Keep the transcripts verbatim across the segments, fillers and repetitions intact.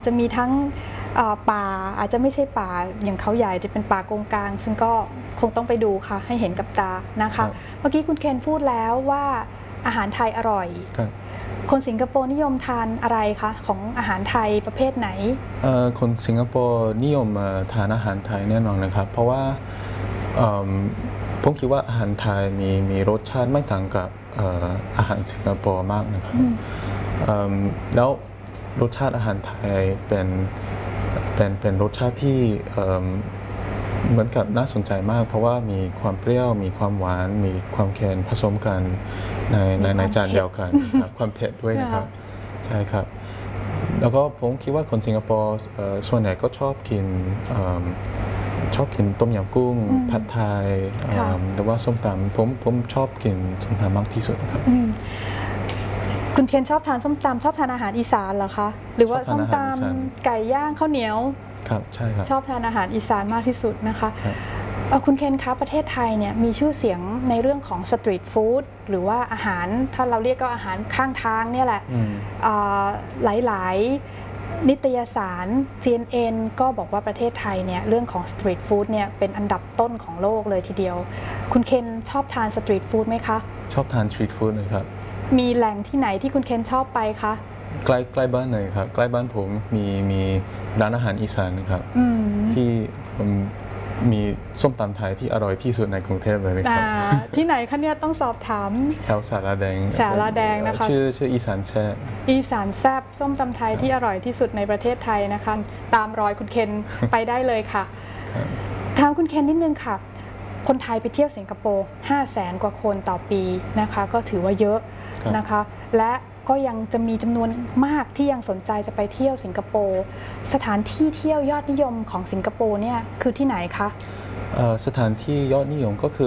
จะมีทั้งป่าอาจจะไม่ใช่ป่าอย่างเขาใหญ่จะเป็นป่าโกงกลางซึ่งก็คงต้องไปดูค่ะให้เห็นกับตานะคะเมื่อกี้คุณเคนพูดแล้วว่าอาหารไทยอร่อยคนสิงคโปร์นิยมทานอะไรคะของอาหารไทยประเภทไหนคนสิงคโปร์นิยมทานอาหารไทยแน่นอนนะครับเพราะว่าผมคิดว่าอาหารไทยมีมีรสชาติไม่ต่างกับอาหารสิงคโปร์มากนะครับแล้วรสชาติอาหารไทยเป็นเป็นเป็นรสชาติที่เหมือนกับน่าสนใจมากเพราะว่ามีความเปรี้ยวมีความหวานมีความเค็มผสมกันในในในจานเดียวกันครับความเผ็ดด้วยนะครับใช่ครับแล้วก็ผมคิดว่าคนสิงคโปร์ส่วนใหญ่ก็ชอบกินชอบกินต้มยำกุ้งผัดไทยหรือว่าส้มตำผมผมชอบกินส้มตำมากที่สุดครับคุณเคนชอบทานส้มตำชอบทานอาหารอีสานเหรอคะหรือว่าส้มตำไก่ย่างข้าวเหนียวครับใช่ครับชอบทานอาหารอีสานมากที่สุดนะคะคุณเคนคะประเทศไทยเนี่ยมีชื่อเสียงในเรื่องของสตรีทฟู้ดหรือว่าอาหารถ้าเราเรียกก็อาหารข้างทางเนี่ยแหละหลายๆนิตยสาร ซี เอ็น เอ็น ก็บอกว่าประเทศไทยเนี่ยเรื่องของสตรีทฟู้ดเนี่ยเป็นอันดับต้นของโลกเลยทีเดียวคุณเคนชอบทานสตรีทฟู้ดไหมคะชอบทานสตรีทฟู้ดเลยครับมีแหล่งที่ไหนที่คุณเคนชอบไปคะใกล้ใกล้บ้านเลยครับใกล้บ้านผมมีมีร้านอาหารอีสานนะครับที่มีส้มตำไทยที่อร่อยที่สุดในกรุงเทพเลยนะครับที่ไหนคะเนี่ยต้องสอบถามแถวสาราแดงสาราแดงนะคะชื่อชื่ออีสานแซ่บอีสานแซ่บส้มตำไทยที่อร่อยที่สุดในประเทศไทยนะคะตามรอยคุณเคนไปได้เลยค่ะถามคุณเคนนิดนึงค่ะคนไทยไปเที่ยวสิงคโปร์ห้าแสนกว่าคนต่อปีนะคะก็ถือว่าเยอะนะคะและก็ยังจะมีจำนวนมากที่ยังสนใจจะไปเที่ยวสิงคโปร์สถานที่เที่ยวยอดนิยมของสิงคโปร์เนี่ยคือที่ไหนคะสถานที่ยอดนิยมก็คือ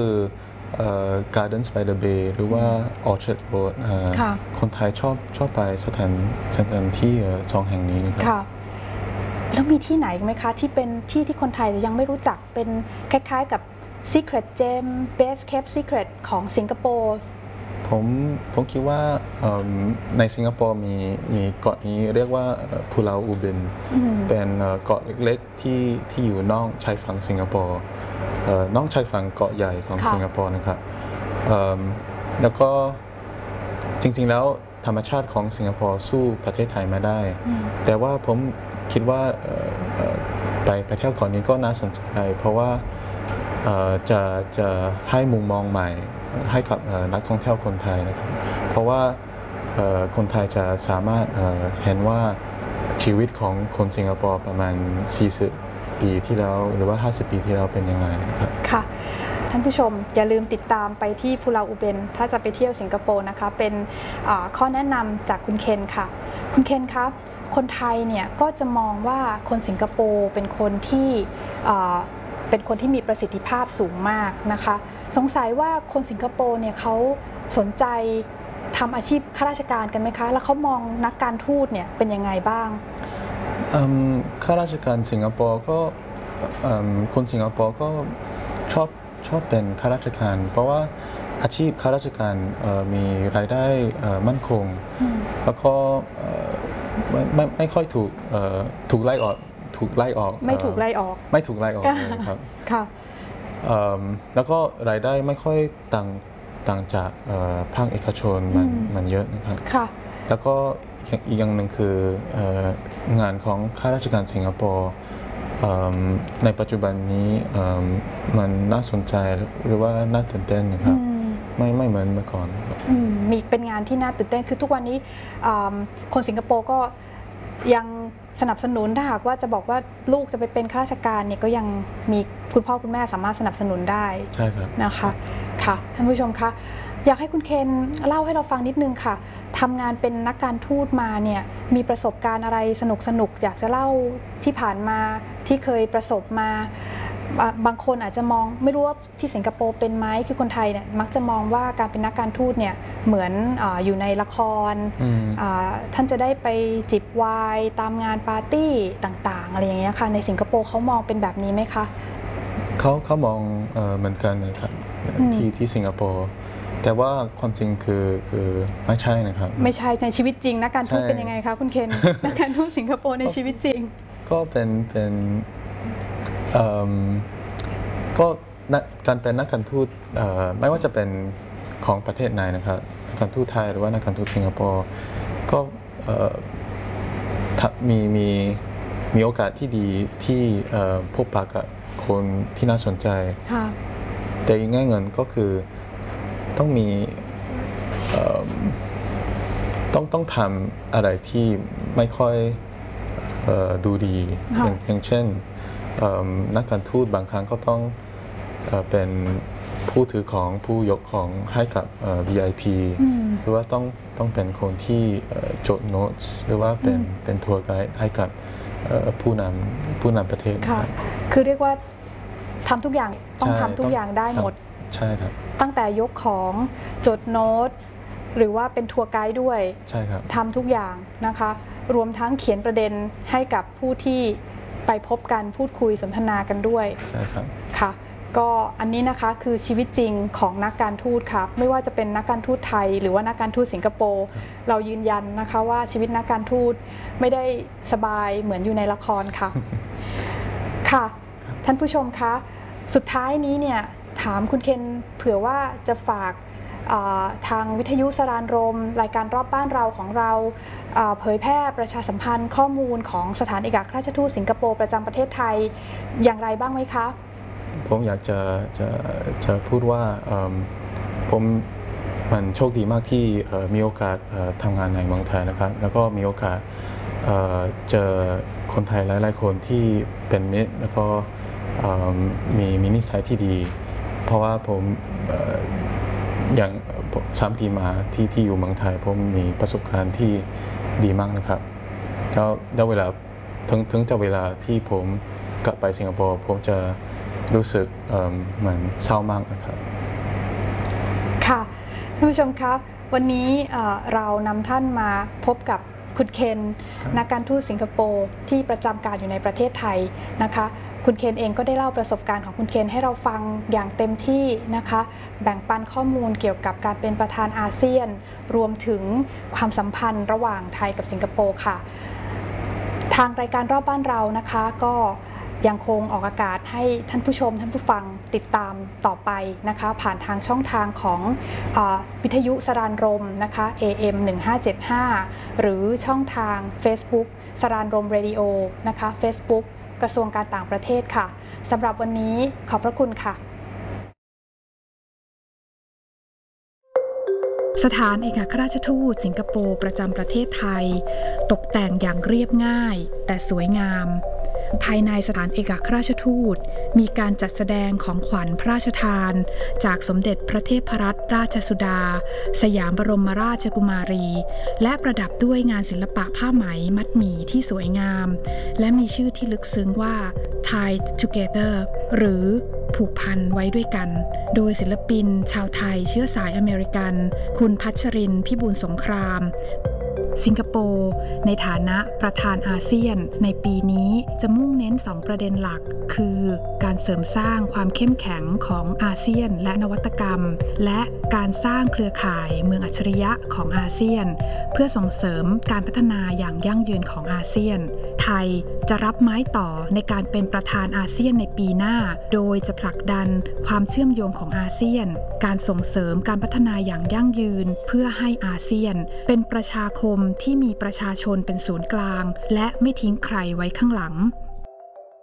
Gardens by the Bay หรือว่า Orchard Road คนไทยชอบชอบไปสถานสถานที่สองแห่งนี้นะครับแล้วมีที่ไหนไหมคะที่เป็นที่ที่คนไทยจะยังไม่รู้จักเป็นคล้ายๆกับ Secret Gem Best Kept Secret ของสิงคโปร์ผมผมคิดว่าในสิงคโปร์มีมีเกาะนี้เรียกว่าพูลาอูเบนเป็นเกาะเล็กๆที่ที่อยู่นอกชายฝั่งสิงคโปร์นอกชายฝั่งเกาะใหญ่ของสิงคโปร์นะครับแล้วก็จริงๆแล้วธรรมชาติของสิงคโปร์สู้ประเทศไทยไม่ได้แต่ว่าผมคิดว่าไปไปเที่ยวเกาะนี้ก็น่าสนใจเพราะว่าจะจะให้มุมมองใหม่ให้กับนักท่องเที่ยวคนไทยนะครับเพราะว่าคนไทยจะสามารถเห็นว่าชีวิตของคนสิงคโปร์ประมาณสี่สิบปีที่แล้วหรือว่าห้าสิบปีที่แล้วเป็นยังไงนะครับค่ะท่านผู้ชมอย่าลืมติดตามไปที่พูลาอูเบนถ้าจะไปเที่ยวสิงคโปร์นะคะเป็นข้อแนะนำจากคุณเคนค่ะคุณเคนครับคนไทยเนี่ยก็จะมองว่าคนสิงคโปร์เป็นคนที่เป็นคนที่มีประสิทธิภาพสูงมากนะคะสงสัยว่าคนสิงคโปร์เนี่ยเขาสนใจทำอาชีพข้าราชการกันไหมคะแล้วเขามองนักการทูตเนี่ยเป็นยังไงบ้างข้าราชการสิงคโปร์ก็คนสิงคโปร์ก็ชอบชอบเป็นข้าราชการเพราะว่าอาชีพข้าราชการมีรายได้มั่นคงแล้วก็ไม่ไม่ไม่ค่อยถูกถูกไล่ออกถูกไล่ออกไม่ถูกไล่ออกไม่ถูกไล่ออกเลยครับค่ะแล้วก็รายได้ไม่ค่อยต่างต่างจากภาคเอกชนมันมันเยอะนะครับแล้วก็อีกอย่างหนึ่งคืองานของข้าราชการสิงคโปร์ในปัจจุบันนี้มันน่าสนใจหรือว่าน่าตื่นเต้นนะครับไม่ไม่เหมือนเมื่อก่อนมีเป็นงานที่น่าตื่นเต้นคือทุกวันนี้คนสิงคโปร์ก็ยังสนับสนุนถ้าหากว่าจะบอกว่าลูกจะไปเป็นข้าราชการเนี่ยก็ยังมีคุณพ่อคุณแม่สามารถสนับสนุนได้ใช่ครับนะคะค่ะท่านผู้ชมคะอยากให้คุณเคนเล่าให้เราฟังนิดนึงค่ะทำงานเป็นนักการทูตมาเนี่ยมีประสบการณ์อะไรสนุกสนุกอยากจะเล่าที่ผ่านมาที่เคยประสบมาบางคนอาจจะมองไม่รู้ว่าที่สิงคโปร์เป็นไหมคือคนไทยเนี่ยมักจะมองว่าการเป็นนักการทูตเนี่ยเหมือน อ, อยู่ในละครท่านจะได้ไปจิบไวน์ตามงานปาร์ตี้ต่างๆอะไรอย่างเงี้ยค่ะในสิงคโปร์เขามองเป็นแบบนี้ไหมคะเขาเขามองเหมือนกันเลยครับที่ที่สิงคโปร์แต่ว่าความจริงคือคือไม่ใช่นะครับไม่ใช่ในชีวิตจริงนักการทูตเป็นยังไงคะคุณเคน นักการทูตสิงคโปร์ในชีวิตจริงก็เป็นเป็นก็การเป็นนักการทูตไม่ว่าจะเป็นของประเทศไหนนะครับนักการทูตไทยหรือว่านักการทูตสิงคโปร์ก็มีมีมีโอกาสที่ดีที่พบปะกับคนที่น่าสนใจแต่อีกแง่เงินก็คือต้องมีต้องต้องทำอะไรที่ไม่ค่อยดูดีอย่างอย่างเช่นนักการทูตบางครั้งก็ต้องเป็นผู้ถือของผู้ยกของให้กับ วี ไอ พี หรือว่าต้องต้องเป็นคนที่จดโน้ตหรือว่าเป็นเป็นทัวร์ไกด์ให้กับผู้นำผู้นำประเทศค่ะคือเรียกว่าทำทุกอย่างต้องทำทุกอย่างได้หมดใช่ครับตั้งแต่ยกของจดโน้ตหรือว่าเป็นทัวร์ไกด์ด้วยใช่ครับทำทุกอย่างนะคะรวมทั้งเขียนประเด็นให้กับผู้ที่ไปพบกันพูดคุยสนทนากันด้วยใช่ครับค่ะก็อันนี้นะคะคือชีวิตจริงของนักการทูตค่ะไม่ว่าจะเป็นนักการทูตไทยหรือว่านักการทูตสิงคโปร์เรายืนยันนะคะว่าชีวิตนักการทูตไม่ได้สบายเหมือนอยู่ในละครค่ะค่ะท่านผู้ชมคะสุดท้ายนี้เนี่ยถามคุณเคนเผื่อว่าจะฝากทางวิทยุสรานรมรายการรอบบ้านเราของเราเผยแพร่ประชาสัมพันธ์ข้อมูลของสถานเอกอัครราชทูตสิงคโปร์ประจำประเทศไทยอย่างไรบ้างไหมคะผมอยากจะจะจะพูดว่าผมมันโชคดีมากที่มีโอกาสทำงานในเมืองไทยนะครับแล้วก็มีโอกาสเจอคนไทยหลายๆคนที่เป็นมิตรแล้วก็มีมีนิสัยที่ดีเพราะว่าผมอย่างสามปีมาที่ที่อยู่เมืองไทยผมมีประสบการณ์ที่ดีมากนะครับแล้วแล้วเวลาถึงถึงจะเวลาที่ผมกลับไปสิงคโปร์ผมจะรู้สึกเหมือนเศร้ามากนะครับค่ะท่านผู้ชมครับวันนี้เรานำท่านมาพบกับคุณเคนนักการทูตสิงคโปร์ที่ประจำการอยู่ในประเทศไทยนะคะคุณเคนเองก็ได้เล่าประสบการณ์ของคุณเคนให้เราฟังอย่างเต็มที่นะคะแบ่งปันข้อมูลเกี่ยวกับการเป็นประธานอาเซียนรวมถึงความสัมพันธ์ระหว่างไทยกับสิงคโปร์ค่ะทางรายการรอบบ้านเรานะคะก็ยังคงออกอากาศให้ท่านผู้ชมท่านผู้ฟังติดตามต่อไปนะคะผ่านทางช่องทางของวิทยุสรานรมนะคะ เอ เอ็ม หนึ่งห้าเจ็ดห้า หรือช่องทาง Facebook สรานรมเรดิโอนะคะ Facebook กระทรวงการต่างประเทศค่ะสำหรับวันนี้ขอบพระคุณค่ะสถานเอกอัครราชทูตสิงคโปร์ประจำประเทศไทยตกแต่งอย่างเรียบง่ายแต่สวยงามภายในสถานเอกอัครราชทูตมีการจัดแสดงของขวัญพระราชทานจากสมเด็จพระเทพรัตนราชสุดาสยามบรมราชกุมารีและประดับด้วยงานศิลปะผ้าไหมมัดหมี่ที่สวยงามและมีชื่อที่ลึกซึ้งว่า Tied Together หรือผูกพันไว้ด้วยกันโดยศิลปินชาวไทยเชื้อสายอเมริกันคุณพัชรินทร์พิบูลสงครามสิงคโปร์ในฐานะประธานอาเซียนในปีนี้จะมุ่งเน้นสองประเด็นหลักคือการเสริมสร้างความเข้มแข็งของอาเซียนและนวัตกรรมและการสร้างเครือข่ายเมืองอัจฉริยะของอาเซียนเพื่อส่งเสริมการพัฒนาอย่างยั่งยืนของอาเซียนไทยจะรับไม้ต่อในการเป็นประธานอาเซียนในปีหน้าโดยจะผลักดันความเชื่อมโยงของอาเซียนการส่งเสริมการพัฒนาอย่างยั่งยืนเพื่อให้อาเซียนเป็นประชาคมที่มีประชาชนเป็นศูนย์กลางและไม่ทิ้งใครไว้ข้างหลัง